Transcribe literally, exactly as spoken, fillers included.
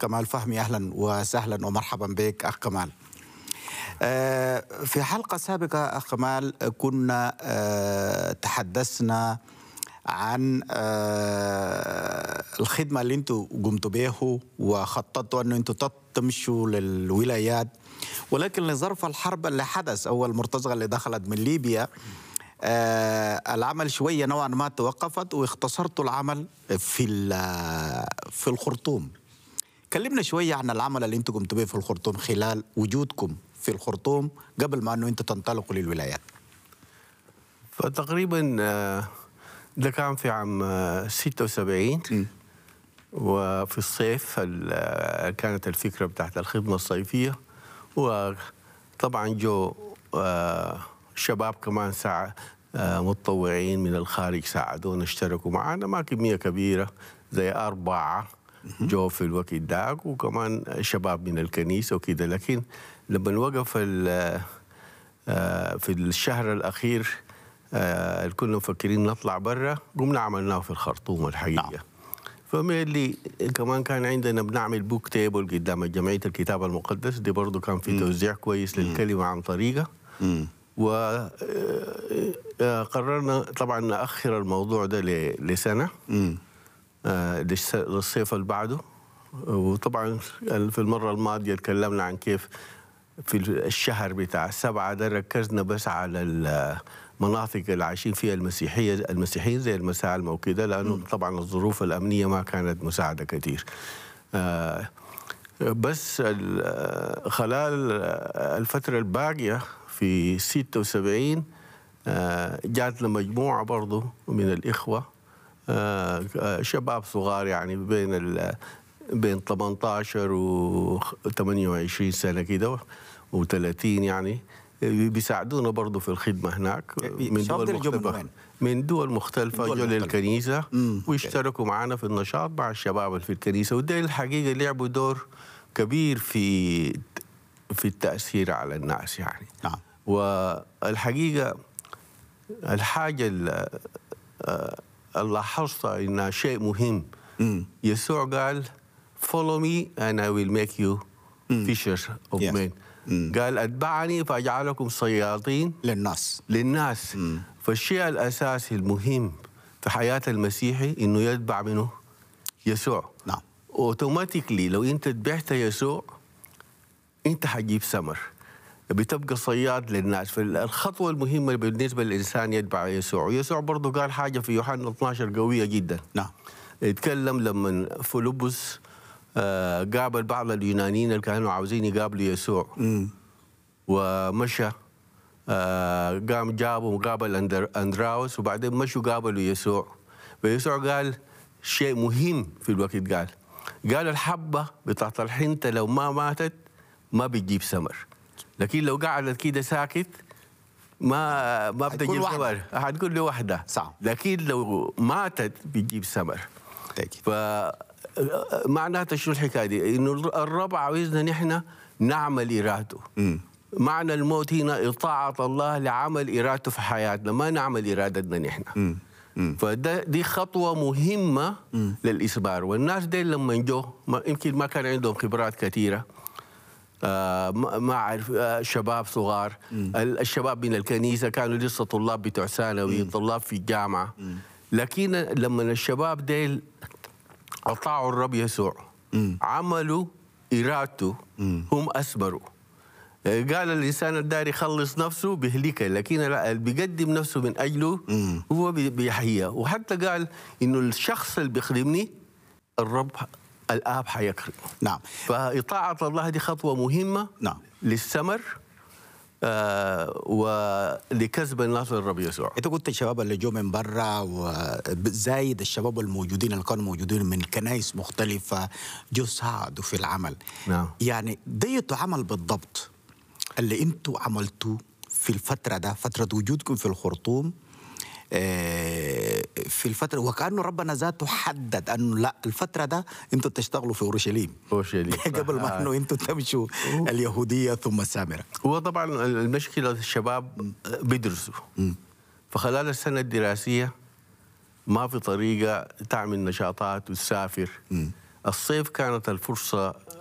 كمال فهمي، أهلا وسهلا ومرحبا بك أخ كمال. في حلقة سابقة أخ كمال كنا تحدثنا عن الخدمة اللي انتم قمتوا به وخططوا أنه انتم تمشوا للولايات، ولكن لظرف الحرب اللي حدث أو المرتزقة اللي دخلت من ليبيا آه العمل شوية نوعا ما توقفت واختصرتوا العمل في في الخرطوم. كلمنا شوية عن العمل اللي انتم قمتوا به في الخرطوم خلال وجودكم في الخرطوم قبل ما انه انتم تنطلقوا للولايات. فتقريبا ده كان في عام ستة وسبعين م. وفي الصيف كانت الفكرة بتاعت الخدمة الصيفية، وطبعا جو شباب كمان ساعة متطوعين من الخارج ساعدونا، اشتركوا معنا، ما كمية كبيرة زي أربعة جو في الوقت داك، وكمان شباب من الكنيسة وكده. لكن لما وقف في الشهر الأخير كنا مفكرين نطلع برا، قمنا عملناه في الخرطوم الحقيقة. نعم. فمن اللي كمان كان عندنا بنعمل بوك تيبل قدام جمعية الكتاب المقدس، دي برضو كان في توزيع كويس للكلمة عن طريقة. وقررنا طبعا نأخر الموضوع ده لسنة للصيف اللي بعده. وطبعا في المرة الماضية تكلمنا عن كيف في الشهر بتاع السبعة ده ركزنا بس على المناطق اللي عايشين فيها المسيحية المسيحيين زي المسالمة وكده، لأنه طبعا الظروف الأمنية ما كانت مساعدة كثير. بس خلال الفترة الباقية في ستة وسبعين جاتنا مجموعة برضو من الإخوة، شباب صغار يعني بين بين ثمانية عشر و ثمانية وعشرين سنة كده وثلاثين، يعني بيساعدونا برضو في الخدمة هناك من دول مختلفة من دول مختلفة جو للكنيسة واشتركوا معنا في النشاط مع الشباب في الكنيسة. وده الحقيقة لعبوا دور كبير في في التأثير على الناس يعني. نعم. والحقيقة الحاجة اللي لاحظتها إنها شيء مهم. مم. يسوع قال follow me and I will make you fishers of yes. men. مم. قال أتبعني فأجعلكم صيادين للناس للناس. مم. فالشيء الأساسي المهم في حياة المسيحي إنه يتبع منه يسوع. نعم. أوتوماتيكلي لو أنت تبعت يسوع أنت حتجيب ثمر، بتبقى صياد للناس. فالخطوة المهمة بالنسبة للإنسان يتبع يسوع. ويسوع برضو قال حاجة في يوحنا اثني عشر قوية جدا. نعم. يتكلم لما فيلبس آه قابل بعض اليونانيين اللي كانوا عاوزين يقابلوا يسوع. م. ومشى آه قام جابوا مقابل أندر أندراوس، وبعدين مشوا قابلوا يسوع. ويسوع قال شيء مهم في الوقت، قال قال الحبة بتاعت الحنطة لو ما ماتت ما بتجيب ثمر، لكن لو قعدت كده ساكت ما ما بتجيب ثمر، حتكون له وحده. صح. لكن لو ماتت بتجيب ثمر. فمعناتها شو الحكايه دي؟ انه الرب عاوزنا نحن نعمل ارادته. م. معنى الموت هنا اطاعه الله لعمل ارادته في حياتنا، ما نعمل ارادتنا نحن. م. م. فده دي خطوه مهمه م. للاثمار. والناس دي لما جو يمكن ما كان عندهم خبرات كثيره، آه ما أعرف، آه شباب صغار. مم. الشباب من الكنيسة كانوا لسه طلاب بتوع ثانوي، طلاب في الجامعة. مم. لكن لما الشباب ديل أطاعوا الرب يسوع، مم. عملوا إرادته، مم. هم أثمروا. قال الإنسان الداري يخلص نفسه بيهلكها، لكن اللي بيقدم نفسه من أجله مم. هو بيحييها. وحتى قال إنه الشخص اللي بيخدمني الرب الآب حيكرم. نعم. فإطاعة الله دي خطوة مهمة. نعم. للثمر آه ولكسب الناس للرب يسوع. انت قلت الشباب اللي جو من برا وزايد الشباب الموجودين اللي كانوا موجودين من كنائس مختلفة جو ساعدوا في العمل. نعم. يعني ديتوا عمل بالضبط اللي انتوا عملتوه في الفترة ده، فترة وجودكم في الخرطوم في الفترة، وكأنه ربنا ذاته حدد أنه لا الفترة ده أنتوا تشتغلوا في أورشليم أورشليم قبل ما أنه أنتوا تمشوا اليهودية ثم السامرة. هو طبعا المشكلة الشباب بيدرسوا، فخلال السنة الدراسية ما في طريقة تعمل نشاطات وتسافر. الصيف كانت الفرصة